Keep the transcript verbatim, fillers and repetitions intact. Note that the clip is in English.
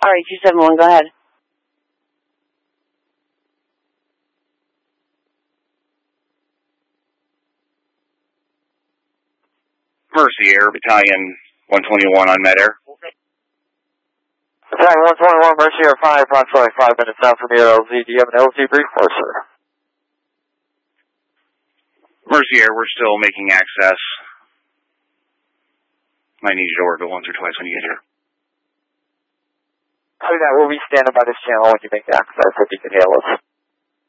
All right, two seven one, go ahead. Mercy Air, Battalion one twenty-one on Med Air. Battalion one twenty-one, Mercy Air five, approximately five minutes out from your L Z. Do you have an L Z brief for us, sir? Mercy Air, we're still making access. Might need you to orbit once or twice when you get here. Copy that. We'll be standing by this channel when you make access if you can hail us.